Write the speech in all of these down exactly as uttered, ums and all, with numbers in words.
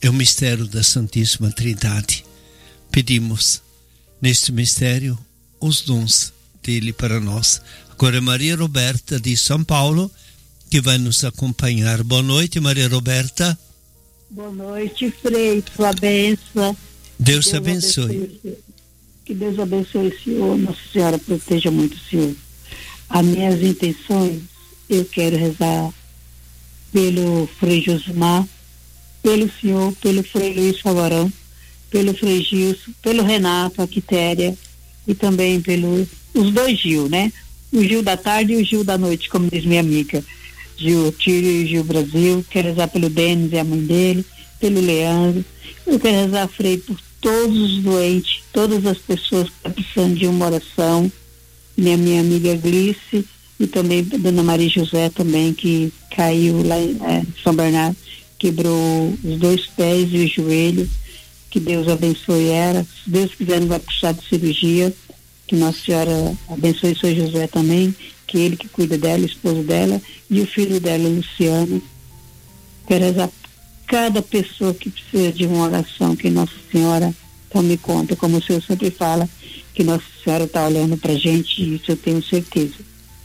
é o mistério da Santíssima Trindade. Pedimos, neste mistério, os dons dele para nós. Agora é Maria Roberta de São Paulo, que vai nos acompanhar. Boa noite, Maria Roberta. Boa noite, Frei, sua bênção. Deus, Deus abençoe. abençoe. Que Deus abençoe o Senhor, Nossa Senhora proteja muito o Senhor. As minhas intenções, eu quero rezar pelo Frei Josimar, pelo Senhor, pelo Frei Luiz Favarão, pelo Frei Gilson, pelo Renato, a Quitéria, e também pelo os dois Gil, né? O Gil da tarde e o Gil da noite, como diz minha amiga. Gil Tírio e Gil Brasil. Quero rezar pelo Denis e a mãe dele, pelo Leandro. Eu quero rezar, Frei, por todos os doentes, todas as pessoas que estão precisando de uma oração. Minha, minha amiga Glice e também a Dona Maria José também, que caiu lá em é, São Bernardo, quebrou os dois pés e o joelho. Que Deus abençoe ela. Se Deus quiser, não vai precisar de cirurgia. Que Nossa Senhora abençoe o São José também, que ele que cuida dela, o esposo dela e o filho dela, Luciano. Quero rezar cada pessoa que precisa de uma oração, que Nossa Senhora tome conta, como o Senhor sempre fala, que Nossa Senhora está olhando pra gente, e isso eu tenho certeza.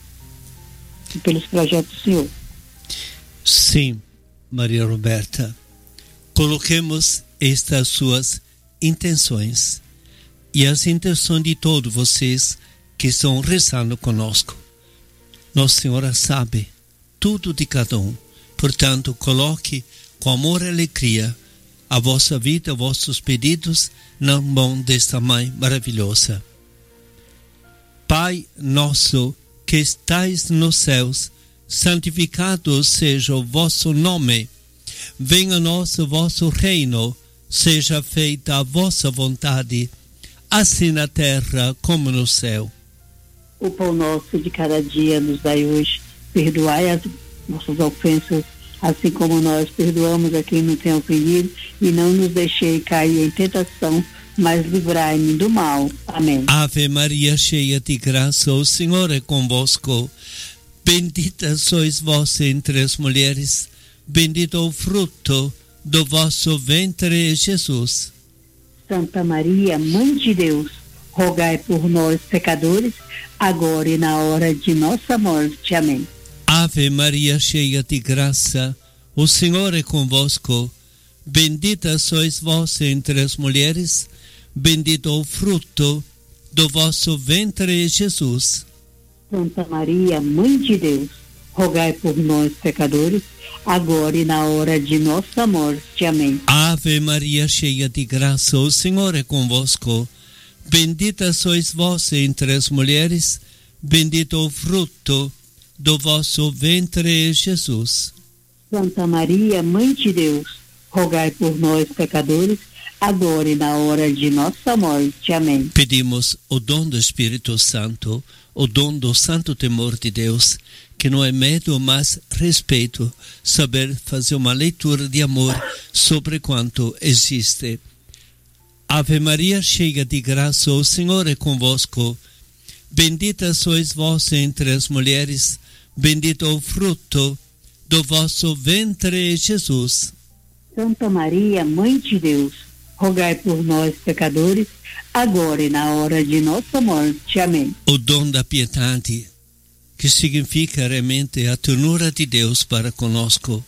E pelos projetos do Senhor. Sim, Maria Roberta. Coloquemos estas suas intenções e as intenções de todos vocês que estão rezando conosco. Nossa Senhora sabe tudo de cada um. Portanto, coloque com amor e alegria a vossa vida, vossos pedidos na mão desta Mãe maravilhosa. Pai nosso que estais nos céus, santificado seja o vosso nome. Venha a nós o vosso reino, seja feita a vossa vontade, assim na terra como no céu. O pão nosso de cada dia nos dai hoje. Perdoai as nossas ofensas, assim como nós perdoamos a quem nos tem ofendido, e não nos deixei cair em tentação, mas livrai-me do mal. Amém. Ave Maria, cheia de graça, o Senhor é convosco. Bendita sois vós entre as mulheres, bendito o fruto do vosso ventre, Jesus. Santa Maria, Mãe de Deus, rogai por nós, pecadores, agora e na hora de nossa morte. Amém. Ave Maria, cheia de graça, o Senhor é convosco. Bendita sois vós entre as mulheres, bendito o fruto do vosso ventre, Jesus. Santa Maria, Mãe de Deus, rogai por nós, pecadores, agora e na hora de nossa morte. Amém. Ave Maria, cheia de graça, o Senhor é convosco. Bendita sois vós entre as mulheres, bendito o fruto do vosso ventre, Jesus. Santa Maria, Mãe de Deus, rogai por nós, pecadores, agora e na hora de nossa morte. Amém. Pedimos o dom do Espírito Santo, o dom do santo temor de Deus, que não é medo, mas respeito, saber fazer uma leitura de amor sobre quanto existe. Ave Maria, cheia de graça, o Senhor é convosco. Bendita sois vós entre as mulheres, bendito o fruto do vosso ventre, Jesus. Santa Maria, Mãe de Deus, rogai por nós, pecadores, agora e na hora de nossa morte. Amém. O dom da piedade, que significa realmente a ternura de Deus para conosco.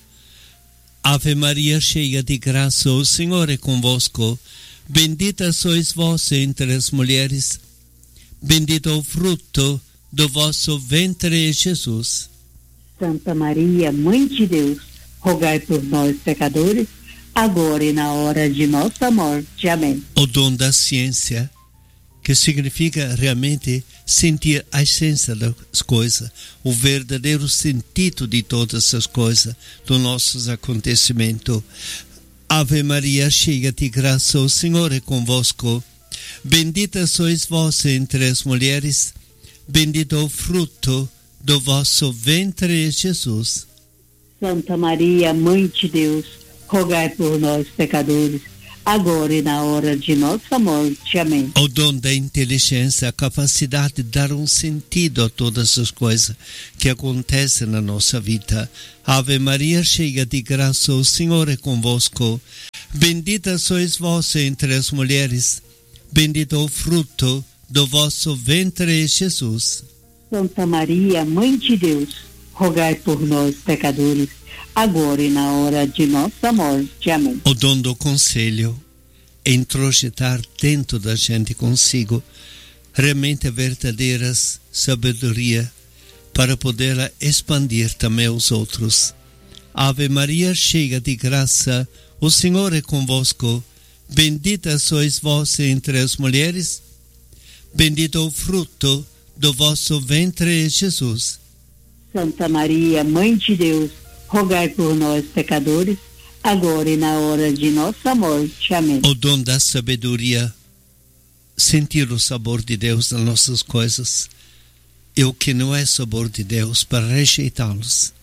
Ave Maria, cheia de graça, o Senhor é convosco. Bendita sois vós entre as mulheres, bendito o fruto do vosso ventre, Jesus. Santa Maria, Mãe de Deus, rogai por nós, pecadores, agora e na hora de nossa morte. Amém. O dom da ciência, que significa realmente sentir a essência das coisas, o verdadeiro sentido de todas as coisas, dos nossos acontecimentos. Ave Maria, cheia de graça, o Senhor é convosco. Bendita sois vós entre as mulheres, bendito o fruto do vosso ventre, Jesus. Santa Maria, Mãe de Deus, rogai por nós, pecadores, agora e na hora de nossa morte. Amém. O dom da inteligência, a capacidade de dar um sentido a todas as coisas que acontecem na nossa vida. Ave Maria, cheia de graça, o Senhor é convosco. Bendita sois vós entre as mulheres, bendito o fruto do vosso ventre, Jesus. Santa Maria, Mãe de Deus, rogai por nós, pecadores, agora e na hora de nossa morte. Amém. O dom do conselho, introjetar dentro da gente consigo realmente verdadeira sabedoria para poder expandir também aos outros. Ave Maria, cheia de graça, o Senhor é convosco. Bendita sois vós entre as mulheres, bendito o fruto do vosso ventre, Jesus. Santa Maria, Mãe de Deus, rogai por nós, pecadores, agora e na hora de nossa morte. Amém. O dom da sabedoria, sentir o sabor de Deus nas nossas coisas, e o que não é sabor de Deus, para rejeitá-los.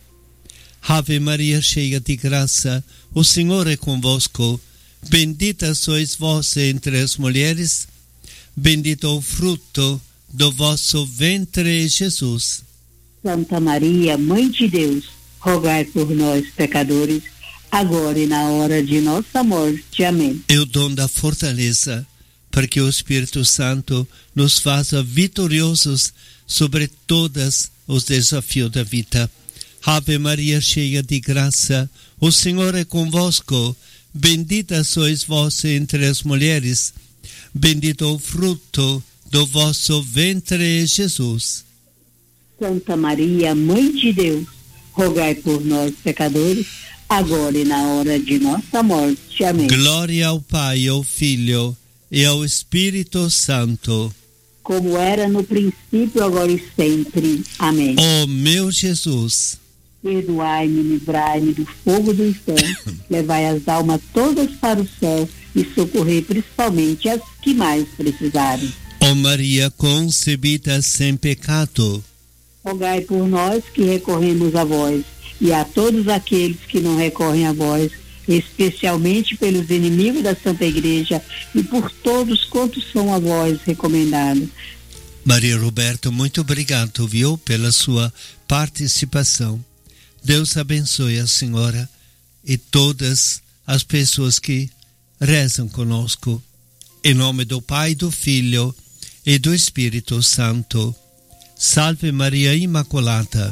Ave Maria, cheia de graça, o Senhor é convosco. Bendita sois vós entre as mulheres, bendito o fruto do vosso ventre, Jesus. Santa Maria, Mãe de Deus, rogai por nós, pecadores, agora e na hora de nossa morte. Amém. É o dom da fortaleza, para que o Espírito Santo nos faça vitoriosos sobre todos os desafios da vida. Ave Maria, cheia de graça, o Senhor é convosco. Bendita sois vós entre as mulheres, bendito o fruto do vosso ventre, Jesus. Santa Maria, Mãe de Deus, rogai por nós, pecadores, agora e na hora de nossa morte. Amém. Glória ao Pai, ao Filho e ao Espírito Santo, como era no princípio, agora e sempre. Amém. Ó meu Jesus, perdoai-me, livrai-me do fogo do inferno, levai as almas todas para o céu e socorrei principalmente as que mais precisarem. ó Maria concebida sem pecado, rogai por nós que recorremos a vós, e a todos aqueles que não recorrem a vós, especialmente pelos inimigos da Santa Igreja e por todos quantos são a vós recomendados. Maria Roberta, muito obrigado, viu, pela sua participação. Deus abençoe a senhora e todas as pessoas que rezam conosco. Em nome do Pai, do Filho e do Espírito Santo. Salve Maria Imaculada.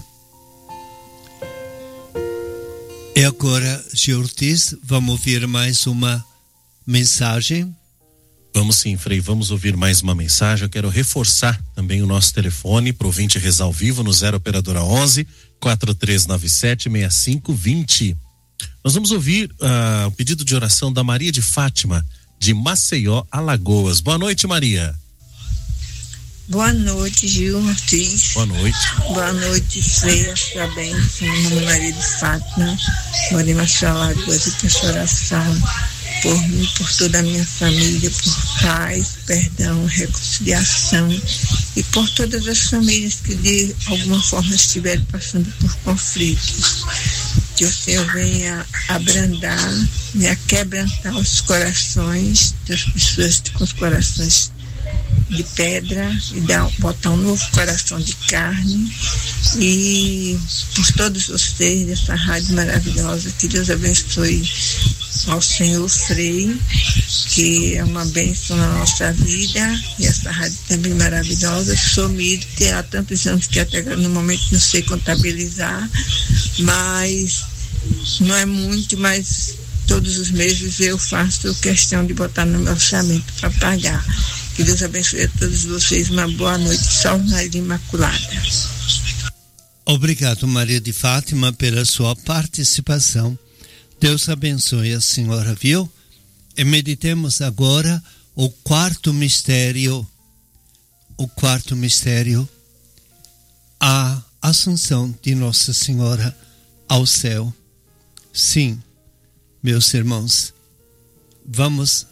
E agora, Gil Ortiz, vamos ouvir mais uma mensagem. Vamos sim, Frei, vamos ouvir mais uma mensagem. Eu quero reforçar também o nosso telefone para o ouvinte rezar ao vivo no zero operadora onze, quatro três nove sete, seis cinco dois zero. Nós vamos ouvir uh, o pedido de oração da Maria de Fátima, de Maceió, Alagoas. Boa noite, Maria. Boa noite, Gil Ortiz. Boa noite. Boa noite, Freia, sua bênção. Meu nome é Maria de Fátima, moro em Maceió, Alagoas, e peço oração por mim, por toda a minha família, por paz, perdão, reconciliação e por todas as famílias que de alguma forma estiverem passando por conflitos. Que o Senhor venha abrandar, venha quebrantar os corações das pessoas com os corações de pedra e dar, botar um novo coração de carne. E por todos vocês dessa rádio maravilhosa, que Deus abençoe ao Senhor Frei, que é uma bênção na nossa vida, e essa rádio também maravilhosa. Sou mídia há tantos anos que até no momento não sei contabilizar, mas não é muito, mas todos os meses eu faço questão de botar no meu orçamento para pagar. Que Deus abençoe a todos vocês. Uma boa noite. Salve Maria Imaculada. Obrigado, Maria de Fátima, pela sua participação. Deus abençoe a senhora, viu? E meditemos agora o quarto mistério. O quarto mistério, a ascensão de Nossa Senhora ao céu. Sim, meus irmãos, vamos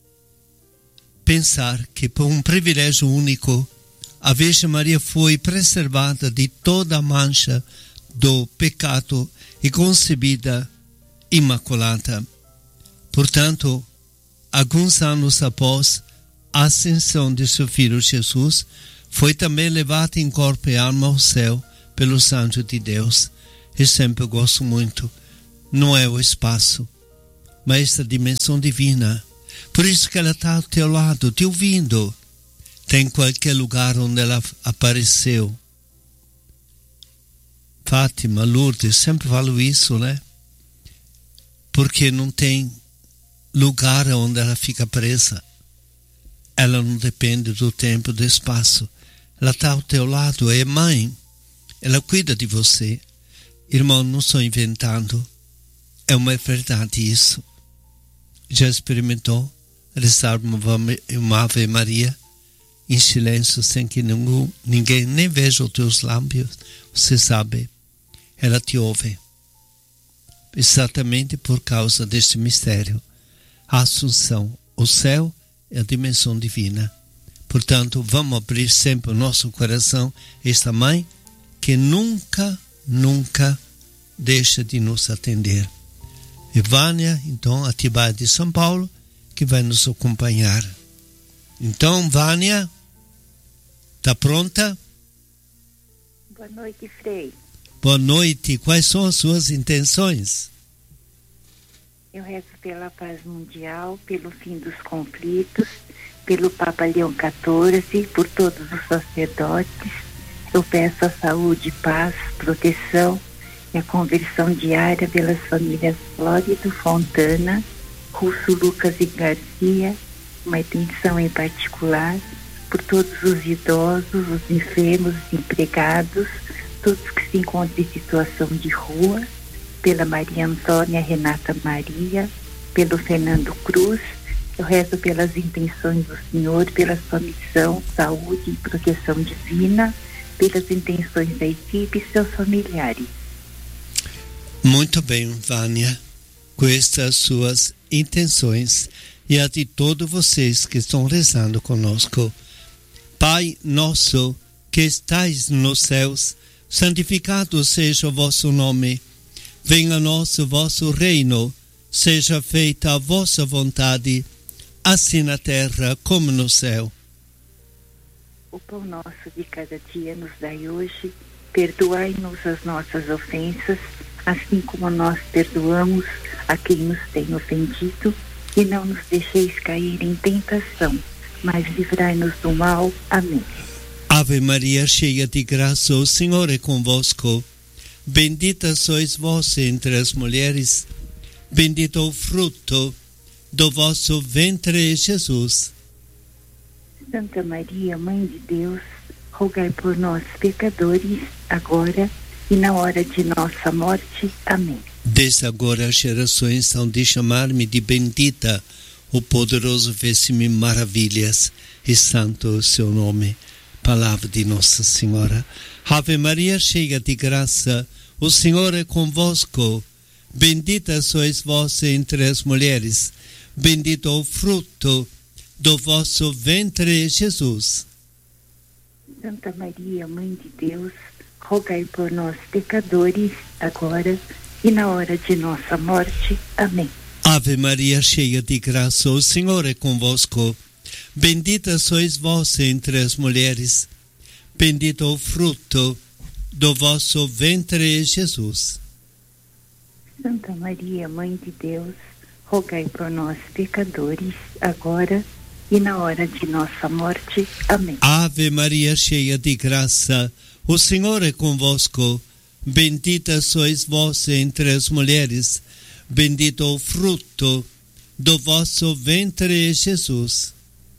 pensar que por um privilégio único a Virgem Maria foi preservada de toda a mancha do pecado e concebida imaculada. Portanto, alguns anos após a ascensão de seu filho Jesus, foi também levado em corpo e alma ao céu pelos anjos de Deus. Eu sempre gosto muito. Não é o espaço, mas a dimensão divina. Por isso que ela está ao teu lado, te ouvindo. Tem qualquer lugar onde ela apareceu. Fátima, Lourdes, sempre falo isso, né? Porque não tem lugar onde ela fica presa. Ela não depende do tempo, do espaço. Ela está ao teu lado, é mãe. Ela cuida de você. Irmão, não estou inventando. É uma verdade isso. Já experimentou rezar uma Ave Maria em silêncio, sem que ninguém, ninguém nem veja os teus lábios? Você sabe, ela te ouve. Exatamente por causa deste mistério. A Assunção, o céu é a dimensão divina. Portanto, vamos abrir sempre o nosso coração a esta mãe que nunca, nunca deixa de nos atender. E Vânia, então, Atibaia de São Paulo, que vai nos acompanhar. Então, Vânia, está pronta? Boa noite, Frei. Boa noite. Quais são as suas intenções? Eu rezo pela paz mundial, pelo fim dos conflitos, pelo Papa Leão quatorze, por todos os sacerdotes. Eu peço a saúde, paz, proteção e a conversão diária pelas famílias Flórido, Fontana, Russo, Lucas e Garcia, uma intenção em particular por todos os idosos, os enfermos, os empregados, todos que se encontram em situação de rua, pela Maria Antônia Renata Maria, pelo Fernando Cruz. Eu rezo pelas intenções do Senhor, pela sua missão, saúde e proteção divina, pelas intenções da equipe e seus familiares. Muito bem, Vânia, com estas suas intenções e a de todos vocês que estão rezando conosco. Pai nosso que estais nos céus, santificado seja o vosso nome. Venha a nós o vosso reino, seja feita a vossa vontade, assim na terra como no céu. O pão nosso de cada dia nos dai hoje, perdoai-nos as nossas ofensas, assim como nós perdoamos a quem nos tem ofendido, e não nos deixeis cair em tentação, mas livrai-nos do mal. Amém. Ave Maria, cheia de graça, o Senhor é convosco. Bendita sois vós entre as mulheres, bendito o fruto do vosso ventre, Jesus. Santa Maria, Mãe de Deus, rogai por nós, pecadores, agora e na hora de nossa morte. Amém. Desde agora as gerações hão de chamar-me de bendita. O poderoso fez-me maravilhas, e santo o seu nome. Palavra de Nossa Senhora. Ave Maria, cheia de graça, o Senhor é convosco. Bendita sois vós entre as mulheres, bendito o fruto do vosso ventre, Jesus. Santa Maria, Mãe de Deus, rogai por nós, pecadores, agora e na hora de nossa morte. Amém. Ave Maria, cheia de graça, o Senhor é convosco. Bendita sois vós entre as mulheres, bendito o fruto do vosso ventre, Jesus. Santa Maria, Mãe de Deus, rogai por nós, pecadores, agora e na hora de nossa morte. Amém. Ave Maria, cheia de graça, o Senhor é convosco. Bendita sois vós entre as mulheres, bendito o fruto do vosso ventre, Jesus.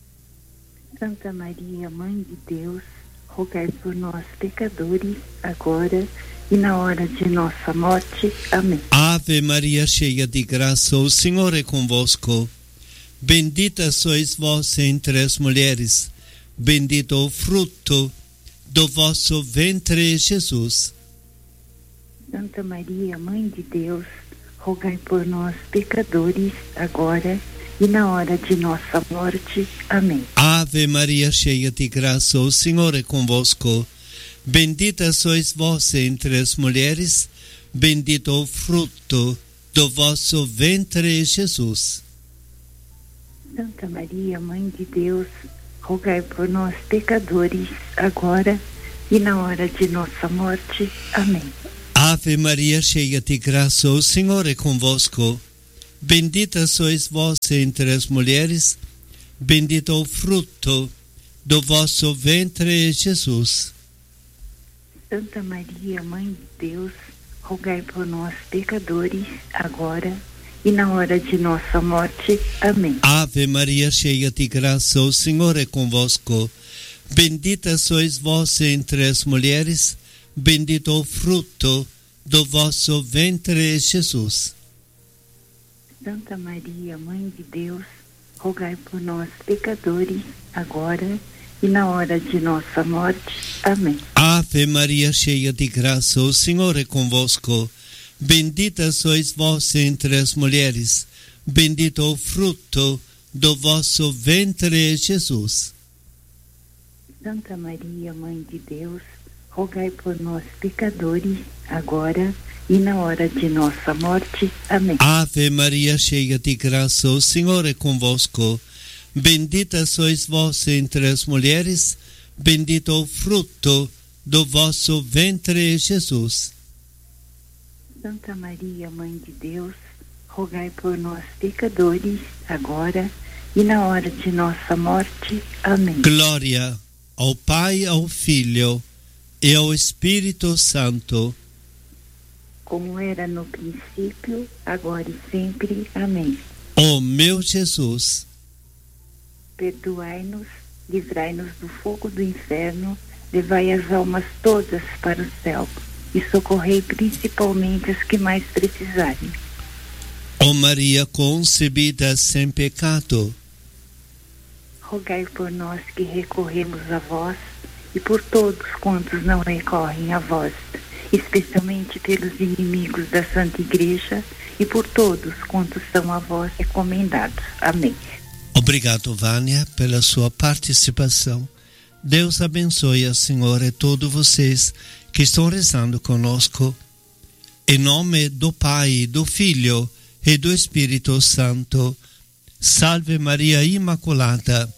Santa Maria, Mãe de Deus, rogai por nós, pecadores, agora e na hora de nossa morte. Amém. Ave Maria, cheia de graça, o Senhor é convosco. Bendita sois vós entre as mulheres, bendito o fruto do vosso ventre, Jesus. Santa Maria, Mãe de Deus, rogai por nós, pecadores, agora e na hora de nossa morte. Amém. Ave Maria, cheia de graça, o Senhor é convosco. Bendita sois vós entre as mulheres, bendito o fruto do vosso ventre, Jesus. Santa Maria, Mãe de Deus, rogai por nós, pecadores, agora e na hora de nossa morte. Amém. Ave Maria, cheia de graça, o Senhor é convosco. Bendita sois vós entre as mulheres, bendito o fruto do vosso ventre, Jesus. Santa Maria, Mãe de Deus, rogai por nós, pecadores, agora e na hora de nossa morte. Amém. Ave Maria, cheia de graça, o Senhor é convosco. Bendita sois vós entre as mulheres, bendito o fruto do vosso ventre, Jesus. Santa Maria, Mãe de Deus, rogai por nós, pecadores, agora e na hora de nossa morte. Amém. Ave Maria, cheia de graça, o Senhor é convosco. Bendita sois vós entre as mulheres, bendito o fruto do vosso ventre, Jesus. Santa Maria, Mãe de Deus, rogai por nós, pecadores, agora e na hora de nossa morte. Amém. Ave Maria, cheia de graça, o Senhor é convosco. Bendita sois vós entre as mulheres, bendito o fruto do vosso ventre, Jesus. Santa Maria, Mãe de Deus, rogai por nós, pecadores, agora e na hora de nossa morte. Amém. Glória ao Pai, ao Filho e ao Espírito Santo, como era no princípio, agora e sempre. Amém. Ó meu Jesus, perdoai-nos, livrai-nos do fogo do inferno, levai as almas todas para o céu e socorrei principalmente as que mais precisarem. ó Maria concebida sem pecado, rogai por nós que recorremos a vós e por todos quantos não recorrem a vós, especialmente pelos inimigos da Santa Igreja e por todos quantos são a vós recomendados. Amém. Obrigado, Vânia, pela sua participação. Deus abençoe a senhora e todos vocês que estão rezando conosco. Em nome do Pai, do Filho e do Espírito Santo. Salve Maria Imaculada.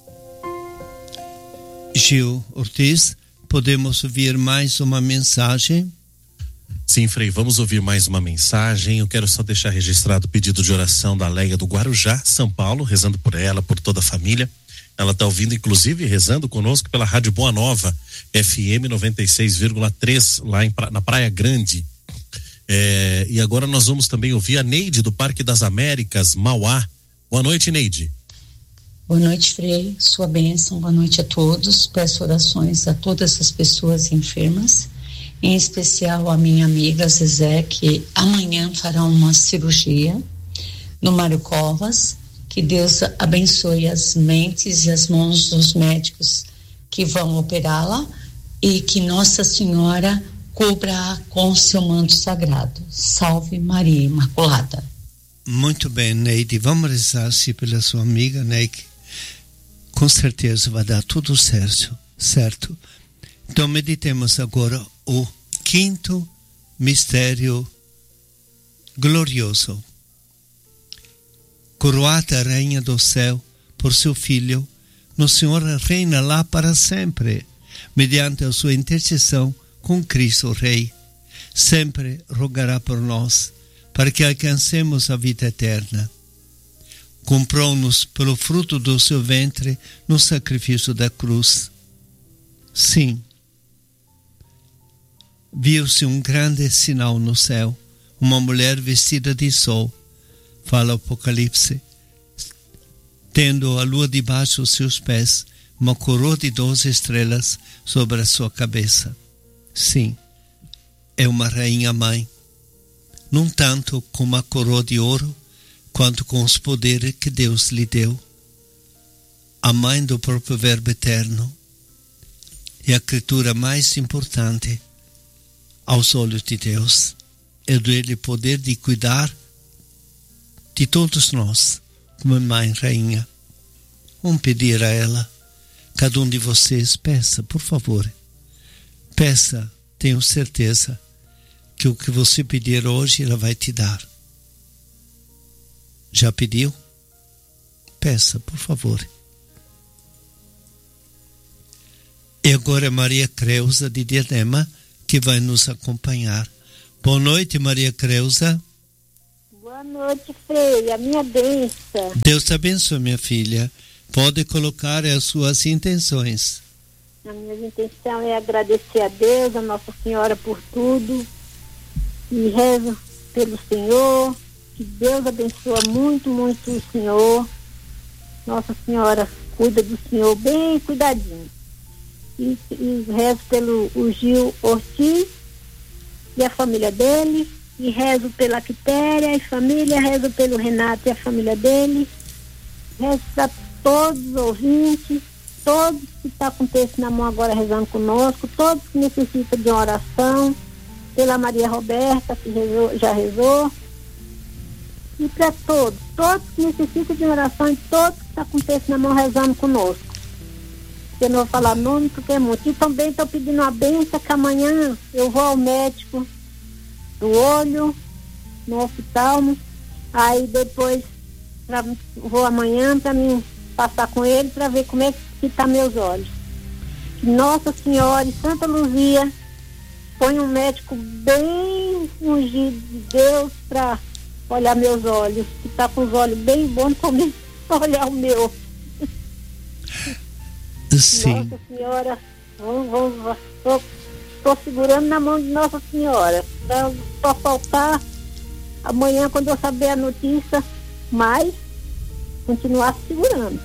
Gil Ortiz, podemos ouvir mais uma mensagem? Sim, Frei, vamos ouvir mais uma mensagem. Eu quero só deixar registrado o pedido de oração da Leia do Guarujá, São Paulo, rezando por ela, por toda a família. Ela está ouvindo, inclusive, rezando conosco pela Rádio Boa Nova, F M noventa e seis vírgula três, lá em, na Praia Grande. É, e agora nós vamos também ouvir a Neide, do Parque das Américas, Mauá. Boa noite, Neide. Boa noite, Frei, sua bênção, boa noite a todos. Peço orações a todas as pessoas enfermas, em especial a minha amiga Zezé, que amanhã fará uma cirurgia no Mário Covas. Que Deus abençoe as mentes e as mãos dos médicos que vão operá-la e que Nossa Senhora cubra com seu manto sagrado. Salve Maria Imaculada. Muito bem, Neide, vamos rezar-se pela sua amiga, né? Com certeza vai dar tudo certo, certo? Então meditemos agora o quinto mistério glorioso. Coroada Rainha do Céu por seu Filho, Nossa Senhora reina lá para sempre, mediante a sua intercessão com Cristo Rei. Sempre rogará por nós, para que alcancemos a vida eterna. Comprou-nos pelo fruto do seu ventre no sacrifício da cruz. Sim, viu-se um grande sinal no céu, uma mulher vestida de sol, fala o Apocalipse, tendo a lua debaixo dos seus pés, uma coroa de doze estrelas sobre a sua cabeça. Sim, é uma rainha mãe, não tanto com uma coroa de ouro, quanto com os poderes que Deus lhe deu. A mãe do próprio Verbo Eterno é a criatura mais importante aos olhos de Deus. É dele poder de cuidar de todos nós, como mãe rainha. Vamos pedir a ela, cada um de vocês, peça, por favor. Peça, tenho certeza que o que você pedir hoje, ela vai te dar. Já pediu? peça, por favor. E agora Maria Creuza de Diadema, que vai nos acompanhar. Boa noite, Maria Creuza. Boa noite, Frei. A minha bênção. Deus te abençoe, minha filha. Pode colocar as suas intenções. A minha intenção é agradecer a Deus, a Nossa Senhora, por tudo. E rezo pelo Senhor. Que Deus abençoe muito, muito o Senhor. Nossa Senhora cuida do Senhor bem cuidadinho. E, e rezo pelo o Gil Ortiz e a família dele. E rezo pela Quitéria e família. Rezo pelo Renato e a família dele. Rezo para todos os ouvintes, todos que estão com o texto na mão agora rezando conosco, todos que necessitam de uma oração, pela Maria Roberta, que rezou, já rezou, e para todos, todos que necessitam de uma oração e todos que estão com o texto na mão rezando conosco. Eu não vou falar nome porque é muito. E também estou pedindo uma benção que amanhã eu vou ao médico do olho, no oftalmo, aí depois pra, vou amanhã para mim passar com ele para ver como é que tá meus olhos. Que Nossa Senhora e Santa Luzia põe um médico bem ungido de Deus para olhar meus olhos, que tá com os olhos bem bons também para olhar o meu. Sim. Nossa Senhora, vamos, vamos, tô, tô segurando na mão de Nossa Senhora. Pra, só faltar amanhã quando eu saber a notícia, mas continuar segurando.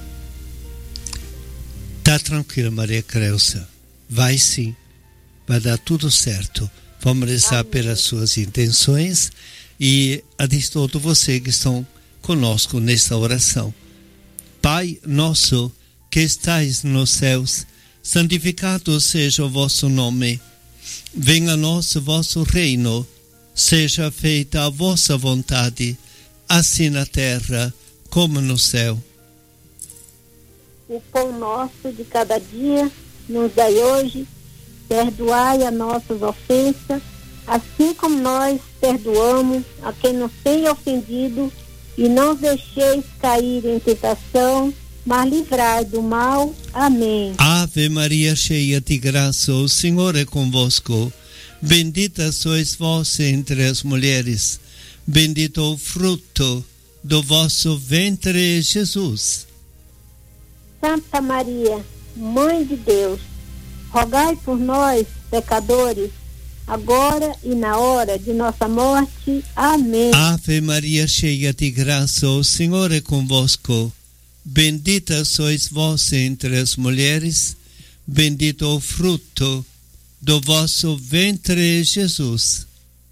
Tá tranquila, Maria Creuza. Vai sim. Vai dar tudo certo. Vamos rezar Amém. Pelas suas intenções e a de todo você que estão conosco nesta oração. Pai nosso que estais nos céus, santificado seja o vosso nome. Venha a nós o vosso reino. Seja feita a vossa vontade, assim na terra como no céu. O pão nosso de cada dia nos dai hoje, perdoai as nossas ofensas, assim como nós perdoamos a quem nos tem ofendido, e não deixeis cair em tentação, mas livrai do mal. Amém. Ave Maria, cheia de graça, o Senhor é convosco. Bendita sois vós entre as mulheres, bendito o fruto do vosso ventre, Jesus. Santa Maria, Mãe de Deus, rogai por nós, pecadores, agora e na hora de nossa morte. Amém. Ave Maria, cheia de graça, o Senhor é convosco. Bendita sois vós entre as mulheres, bendito o fruto do vosso ventre, Jesus.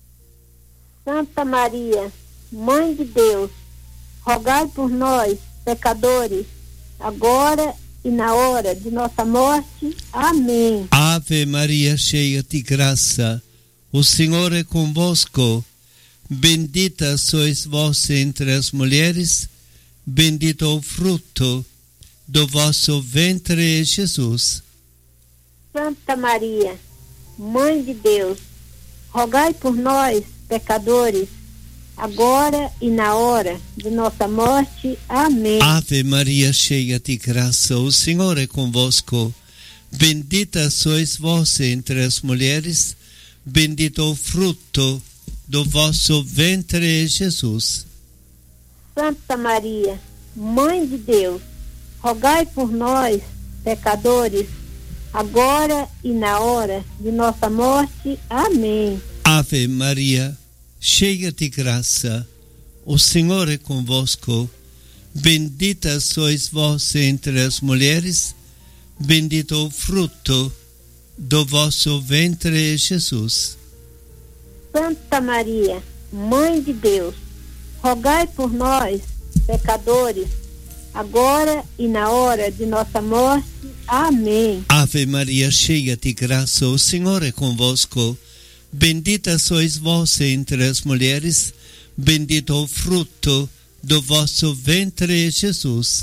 Santa Maria, Mãe de Deus, rogai por nós, pecadores, agora e na hora de nossa morte. Amém. Ave Maria, cheia de graça, o Senhor é convosco. Bendita sois vós entre as mulheres, bendito o fruto do vosso ventre, Jesus. Santa Maria, Mãe de Deus, rogai por nós, pecadores, agora e na hora de nossa morte. Amém. Ave Maria, cheia de graça, o Senhor é convosco. Bendita sois vós entre as mulheres, bendito o fruto do vosso ventre, Jesus. Santa Maria, Mãe de Deus, rogai por nós, pecadores, agora e na hora de nossa morte. Amém. Ave Maria, cheia de graça, o Senhor é convosco. Bendita sois vós entre as mulheres, bendito o fruto do vosso ventre, Jesus. Santa Maria, Mãe de Deus, rogai por nós, pecadores, agora e na hora de nossa morte. Amém. Ave Maria, cheia de graça, o Senhor é convosco. Bendita sois vós entre as mulheres, bendito o fruto do vosso ventre, Jesus.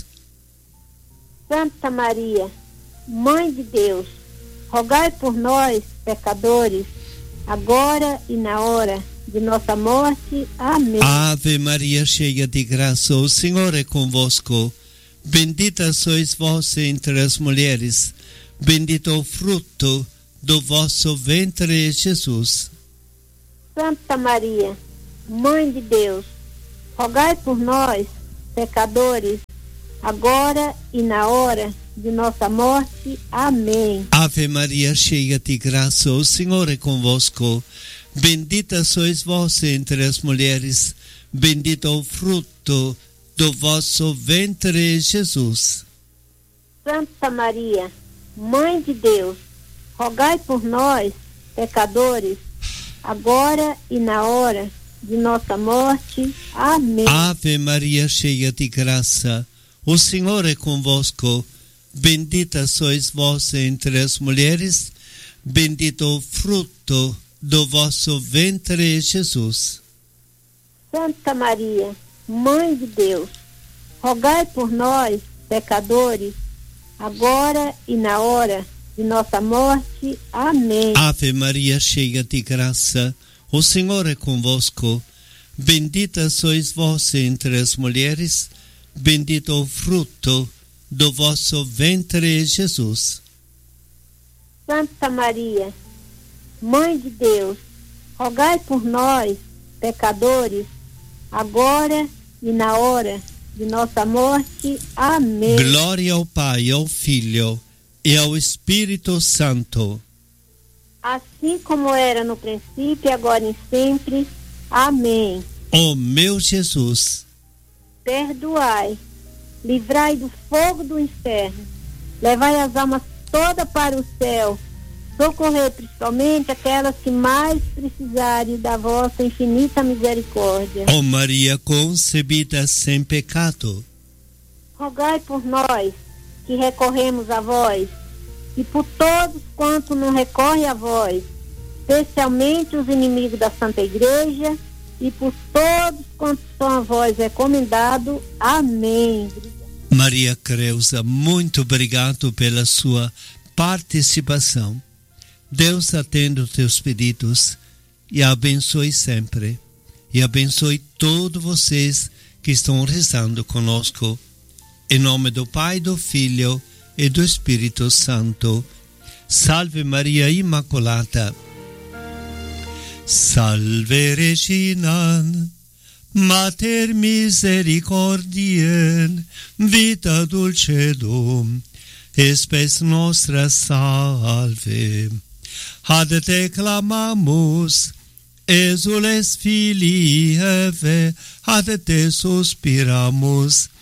Santa Maria, Mãe de Deus, rogai por nós, pecadores, agora e na hora de nossa morte. Amém. Ave Maria, cheia de graça, o Senhor é convosco. bendita sois vós entre as mulheres, bendito o fruto do vosso ventre, Jesus. Santa Maria, Mãe de Deus, rogai por nós, pecadores, agora e na hora de nossa morte. Amém. Ave Maria, cheia de graça, o Senhor é convosco. Bendita sois vós entre as mulheres, bendito o fruto do vosso ventre, Jesus. Santa Maria, Mãe de Deus, rogai por nós, pecadores, agora e na hora de nossa morte. Amém. Ave Maria, cheia de graça, o Senhor é convosco. Bendita sois vós entre as mulheres, bendito o fruto do vosso ventre, Jesus. Santa Maria, Mãe de Deus, rogai por nós, pecadores, agora e na hora de nossa morte. Amém. Ave Maria, cheia de graça, o Senhor é convosco. Bendita sois vós entre as mulheres, bendito o fruto do vosso ventre, Jesus. Santa Maria, Mãe de Deus, rogai por nós, pecadores, agora e na hora de nossa morte. Amém. Glória ao Pai, ao Filho e ao Espírito Santo. Assim como era no princípio, agora e sempre. Amém. Ó meu Jesus, perdoai, livrai do fogo do inferno, levai as almas todas para o céu, socorrei principalmente aquelas que mais precisarem da vossa infinita misericórdia. ó Maria concebida sem pecado, rogai por nós que recorremos a vós, e por todos quantos não recorrem a vós, especialmente os inimigos da Santa Igreja, e por todos quantos são a vós recomendados. Amém. Maria Creuza, muito obrigado pela sua participação. Deus atenda os teus pedidos e abençoe sempre. E abençoe todos vocês que estão rezando conosco. Em nome do Pai, do Filho e do Espírito Santo. Salve Maria Immacolata. Salve Regina, Mater misericordiae, vita dulcedum, spes nostra salve. Ad te clamamus, exules filii Eve, ad te suspiramus,